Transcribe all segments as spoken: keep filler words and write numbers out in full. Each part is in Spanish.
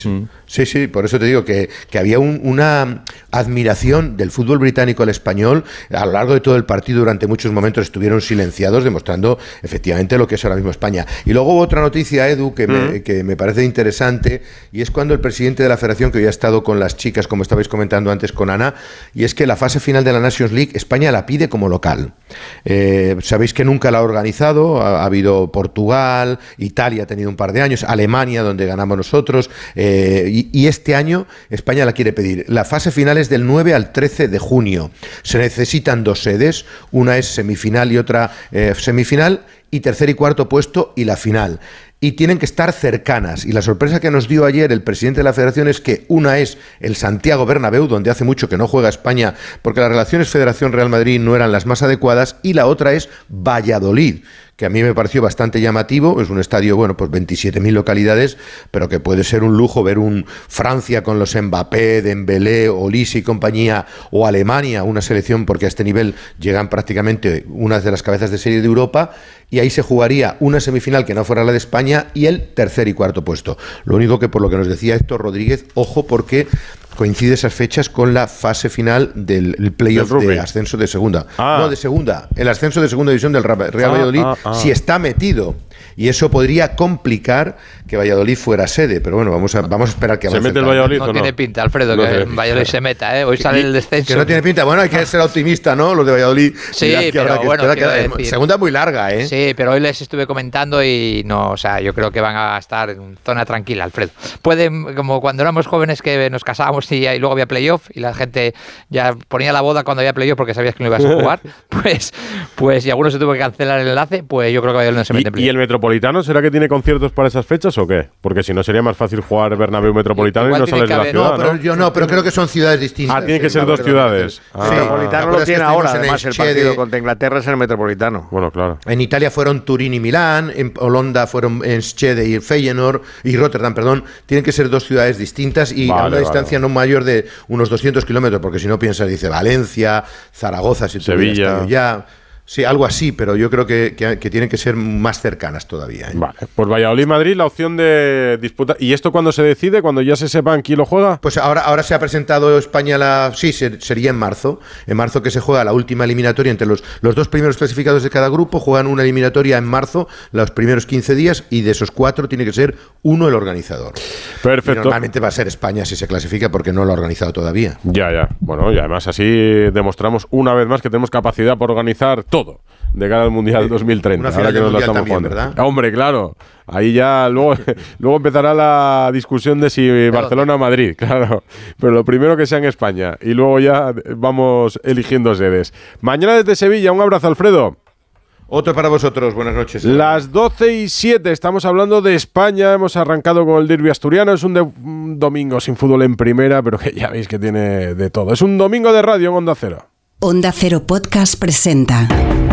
Sí, sí, por eso te digo que, que había un, una admiración del fútbol británico al español. A lo largo de todo el partido, durante muchos momentos estuvieron silenciados, demostrando efectivamente lo que es ahora mismo España. Y luego hubo otra noticia, Edu, que, mm. me, que me parece interesante, y es cuando el presidente de la federación, que hoy ha estado con las chicas, como estabais comentando antes con Ana, y es que la fase final de la Nations League, España la pide como local. Eh, sabéis que nunca la ha organizado, ha, ha habido Portugal, Italia ha tenido un par de años, Alemania, donde ganamos nosotros, eh, y Y este año España la quiere pedir. La fase final es del nueve al trece de junio. Se necesitan dos sedes, una es semifinal y otra eh, semifinal, y tercer y cuarto puesto y la final. Y tienen que estar cercanas. Y la sorpresa que nos dio ayer el presidente de la federación es que una es el Santiago Bernabéu, donde hace mucho que no juega España, porque las relaciones Federación-Real Madrid no eran las más adecuadas, y la otra es Valladolid, que a mí me pareció bastante llamativo. Es un estadio, bueno, pues veintisiete mil localidades, pero que puede ser un lujo ver un Francia con los Mbappé, Dembélé, Olise y compañía, o Alemania, una selección, porque a este nivel llegan prácticamente unas de las cabezas de serie de Europa, y ahí se jugaría una semifinal que no fuera la de España y el tercer y cuarto puesto. Lo único que, por lo que nos decía Héctor Rodríguez, ojo, porque coincide esas fechas con la fase final del playoff de ascenso de segunda. Ah. No, de segunda. El ascenso de segunda división del Real Valladolid, ah, ah, ah. si está metido. Y eso podría complicar que Valladolid fuera sede. Pero bueno, vamos a, vamos a esperar que avance. ¿Se mete el Valladolid no, o no? No tiene pinta, Alfredo, no, que no, Valladolid se meta, ¿eh? Hoy sale el descenso. Que no tiene pinta. Bueno, hay que ser optimista, ¿no? Los de Valladolid. Sí, que pero que bueno, que decir, segunda muy larga, ¿eh? Sí, pero hoy les estuve comentando y no, o sea, yo creo que van a estar en zona tranquila, Alfredo. Pueden, como cuando éramos jóvenes que nos casábamos y, y luego había playoff y la gente ya ponía la boda cuando había playoff porque sabías que no ibas a jugar, pues, pues y algunos se tuvo que cancelar el enlace, pues yo creo que Valladolid no se mete en playoff. ¿Y el Metropolitano será que tiene conciertos para esas fechas o qué? Porque si no sería más fácil jugar Bernabéu Metropolitano y, y no sales de la ciudad, no, pero ¿no? Yo no, pero creo que son ciudades distintas. Ah, tiene que ser dos ciudades. Ah. Sí, Metropolitano lo tiene ahora, además el partido contra Inglaterra es en el Metropolitano. Bueno, claro. En Italia fueron Turín y Milán, en Holanda fueron en Schede y Feyenoord y Rotterdam, perdón. Tienen que ser dos ciudades distintas y vale, a una vale, distancia vale. no mayor de unos doscientos kilómetros, porque si no piensas, dice Valencia, Zaragoza, si Sevilla. Ya. Sí, algo así, pero yo creo que, que, que tienen que ser más cercanas todavía, ¿eh? Vale, pues Valladolid-Madrid, la opción de disputa. ¿Y esto cuándo se decide? ¿Cuando ya se sepan quién lo juega? Pues ahora, ahora se ha presentado España, la sí, ser, sería en marzo. En marzo que se juega la última eliminatoria entre los, los dos primeros clasificados de cada grupo. Juegan una eliminatoria en marzo, los primeros quince días, y de esos cuatro tiene que ser uno el organizador. Perfecto. Y normalmente va a ser España si se clasifica, porque no lo ha organizado todavía. Ya, ya. Bueno, y además así demostramos una vez más que tenemos capacidad para organizar todo de cara al Mundial dos mil treinta. Una final ahora que nos la estamos también, jugando. ¿verdad? Hombre, claro. Ahí ya luego, luego empezará la discusión de si Barcelona o Madrid, claro. Pero lo primero que sea en España y luego ya vamos eligiendo sedes. Mañana desde Sevilla, un abrazo, Alfredo. Otro para vosotros, buenas noches. Las doce y siete, estamos hablando de España, hemos arrancado con el derbi asturiano, es un, de, un domingo sin fútbol en primera, pero que ya veis que tiene de todo. Es un domingo de radio en Onda Cero. Onda Cero Podcast presenta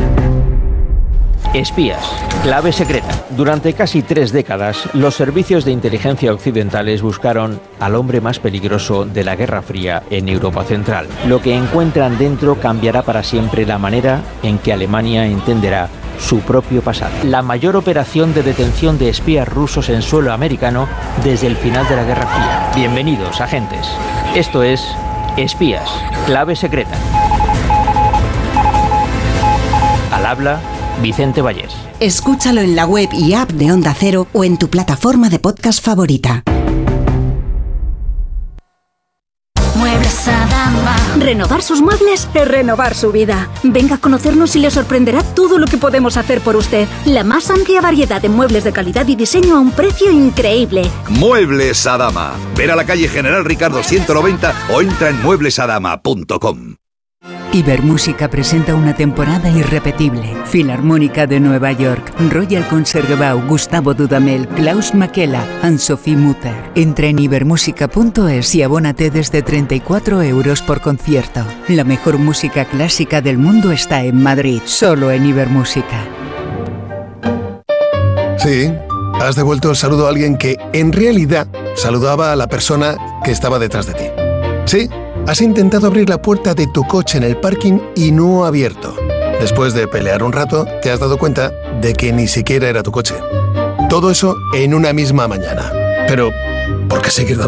Espías, clave secreta. Durante casi tres décadas, los servicios de inteligencia occidentales buscaron al hombre más peligroso de la Guerra Fría en Europa Central. Lo que encuentran dentro cambiará para siempre la manera en que Alemania entenderá su propio pasado. La mayor operación de detención de espías rusos en suelo americano desde el final de la Guerra Fría. Bienvenidos, agentes. Esto es Espías, clave secreta. Al habla Vicente Vallés. Escúchalo en la web y app de Onda Cero o en tu plataforma de podcast favorita. Muebles Adama. Renovar sus muebles es renovar su vida. Venga a conocernos y le sorprenderá todo lo que podemos hacer por usted. La más amplia variedad de muebles de calidad y diseño a un precio increíble. Muebles Adama. Ver a la calle General Ricardo ciento noventa o entra en muebles adama punto com. Ibermúsica presenta una temporada irrepetible. Filarmónica de Nueva York, Royal Concertgebouw, Gustavo Dudamel, Klaus Makela, Anne-Sophie Mutter. Entra en ibermúsica punto es y abónate desde treinta y cuatro euros por concierto. La mejor música clásica del mundo está en Madrid, solo en Ibermúsica. Sí, has devuelto el saludo a alguien que, en realidad, saludaba a la persona que estaba detrás de ti. Sí. Has intentado abrir la puerta de tu coche en el parking y no ha abierto. Después de pelear un rato, te has dado cuenta de que ni siquiera era tu coche. Todo eso en una misma mañana. Pero, ¿Por qué seguir dando